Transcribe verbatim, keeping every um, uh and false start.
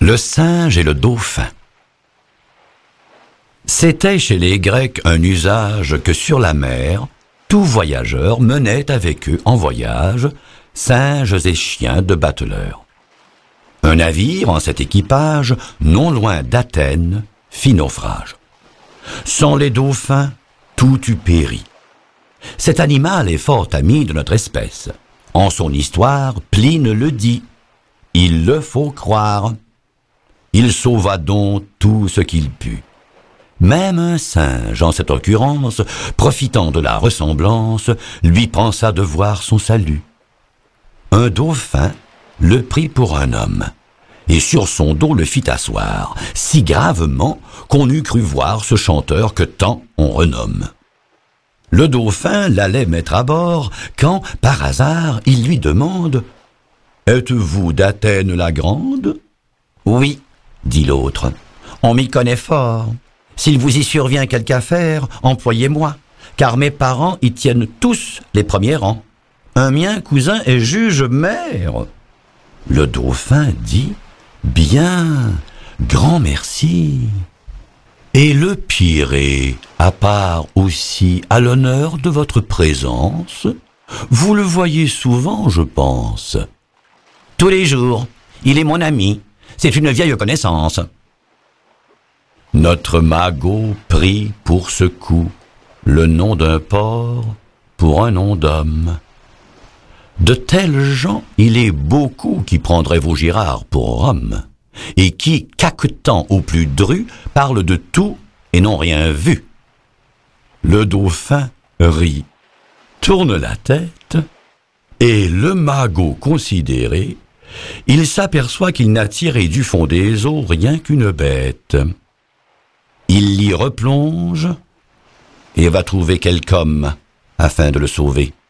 Le singe et le dauphin. C'était chez les Grecs un usage que sur la mer, tout voyageur menait avec eux en voyage singes et chiens de bateleurs. Un navire en cet équipage, non loin d'Athènes, fit naufrage. Sans les dauphins, tout eût péri. Cet animal est fort ami de notre espèce. En son histoire, Pline le dit. Il le faut croire. Il sauva donc tout ce qu'il put. Même un singe, en cette occurrence, profitant de la ressemblance, lui pensa devoir son salut. Un dauphin le prit pour un homme, et sur son dos le fit asseoir, si gravement qu'on eût cru voir ce chanteur que tant on renomme. Le dauphin l'allait mettre à bord, quand, par hasard, il lui demande « Êtes-vous d'Athènes la grande ?»« Oui, » dit l'autre, « on m'y connaît fort. S'il vous y survient quelque affaire, employez-moi, car mes parents y tiennent tous les premiers rangs. Un mien cousin est juge maire. » Le dauphin dit « Bien, grand merci. » Et le Pirée, à part aussi à l'honneur de votre présence, vous le voyez souvent, je pense. Tous les jours, il est mon ami, c'est une vieille connaissance. Notre magot prit pour ce coup le nom d'un porc pour un nom d'homme. De tels gens, il est beaucoup qui prendraient vos girards pour hommes, et qui, caquetant au plus dru, parlent de tout et n'ont rien vu. Le dauphin rit, tourne la tête, et le magot considéré, il s'aperçoit qu'il n'a tiré du fond des eaux rien qu'une bête. Il l'y replonge et va trouver quelque homme afin de le sauver.